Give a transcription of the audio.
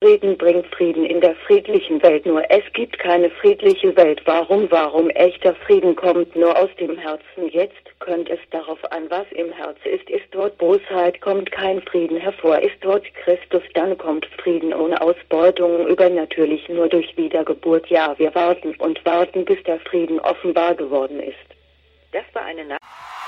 Frieden bringt Frieden in der friedlichen Welt. Nur es gibt keine friedliche Welt. Warum echter Frieden kommt nur aus dem Herzen. Jetzt kommt es darauf an, was im Herzen ist. Ist dort Bosheit, kommt kein Frieden hervor. Ist dort Christus, dann kommt Frieden ohne Ausbeutung, übernatürlich, nur durch Wiedergeburt. Ja, wir warten und warten, bis der Frieden offenbar geworden ist. Das war eine